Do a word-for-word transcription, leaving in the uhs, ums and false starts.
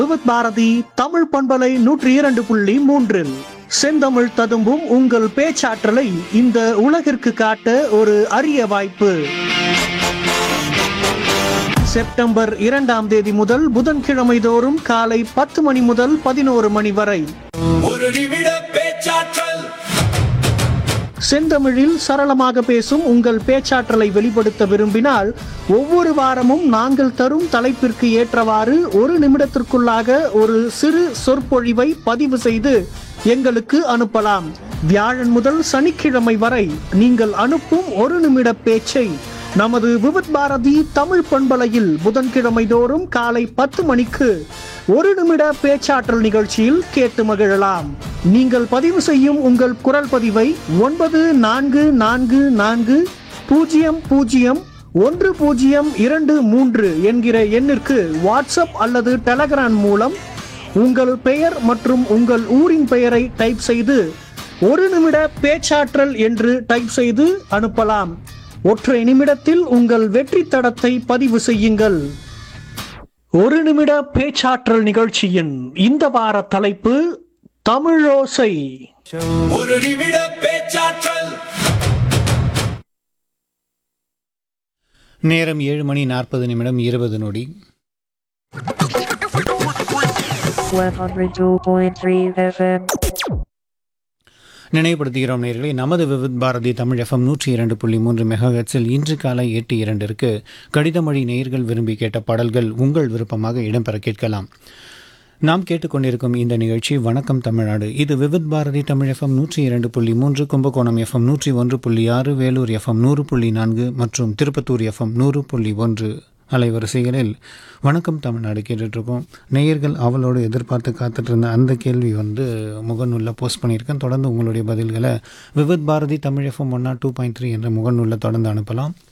விவித் பாரதி தமிழ் பண்பலை நூற்றி இரண்டு புள்ளி மூன்றில் செந்தமிழ் ததும்பும் உங்கள் பேச்சாற்றலை இந்த உலகிற்கு காட்ட ஒரு அரிய வாய்ப்பு. செப்டம்பர் இரண்டாம் தேதி முதல் புதன்கிழமை தோறும் காலை பத்து மணி முதல் பதினோரு மணி வரை ஒரு நிமிட பேச்சாற்றல். செந்தமிழில் சரளமாக பேசும் உங்கள் பேச்சாற்றலை வெளிப்படுத்த விரும்பினால் ஒவ்வொரு வாரமும் நாங்கள் தரும் தலைப்பிற்கு ஏற்றவாறு ஒரு நிமிடத்திற்குள்ளாக ஒரு சிறு சொற்பொழிவை பதிவு செய்து எங்களுக்கு அனுப்பலாம். வியாழன் முதல் சனிக்கிழமை வரை நீங்கள் அனுப்பும் ஒரு நிமிட பேச்சை நமது விவித் பாரதி தமிழ் பண்பலையில் புதன்கிழமை தோறும் காலை பத்து மணிக்கு ஒரு நிமிட பேச்சாற்றல் நிகழ்ச்சியில் கேட்டு மகிழலாம். நீங்கள் பதிவு செய்யும் உங்கள் குரல் பதிவை ஒன்பது நான்கு நான்கு நான்கு பூஜ்ஜியம் பூஜ்ஜியம் ஒன்று பூஜ்ஜியம் இரண்டு மூன்று என்கிற எண்ணிற்கு வாட்ஸ்அப் அல்லது டெலகிராம் மூலம் உங்கள் பெயர் மற்றும் உங்கள் ஊரின் பெயரை டைப் செய்து ஒரு நிமிட பேச்சாற்றல் என்று டைப் செய்து அனுப்பலாம். ஒற்றை நிமிடத்தில் உங்கள் வெற்றி தடத்தை பதிவு செய்யுங்கள். ஒரு நிமிட பேச்சாற்றல் நிகழ்ச்சியின் இந்த வார தலைப்பு தமிழோசை. ஒரு நிமிட பேச்சாற்றல். நேரம் ஏழு மணி நாற்பது நிமிடம் இருபது நொடி. one oh two point three F M. நினைவுபடுத்துகிறோம் நேயர்களே, நமது விவித் பாரதி தமிழ் எஃப்எம் நூற்றி இரண்டு புள்ளி மூன்று மெகாஹெட்ஸில் இன்று காலை எட்டு இரண்டிற்கு கடிதமொழி நேயர்கள் விரும்பி கேட்ட பாடல்கள் உங்கள் விருப்பமாக இடம்பெற கேட்கலாம். நாம் கேட்டுக்கொண்டிருக்கும் இந்த நிகழ்ச்சி வணக்கம் தமிழ்நாடு. இது விவித் பாரதி தமிழ் எஃப்எம் நூற்றி இரண்டு புள்ளி மூன்று, கும்பகோணம் எஃப்எம் நூற்றி ஒன்று புள்ளி ஆறு, வேலூர் எஃப்எம் நூறு புள்ளி நான்கு மற்றும் திருப்பத்தூர் எஃப்எம் நூறு புள்ளி ஒன்று அலைவரிசைகளில் வணக்கம் தமிழ்நாடு கேட்டுட்ருக்கோம். நேயர்கள் அவளோடு எதிர்பார்த்து காத்துட்டு இருந்த அந்த கேள்வி வந்து முகநூலில் போஸ்ட் பண்ணியிருக்கேன். தொடர்ந்து உங்களுடைய பதில்களை Vividh Bharathi Tamil FM one not two point three என்ற முகநூலில் தொடர்ந்து அனுப்பலாம்.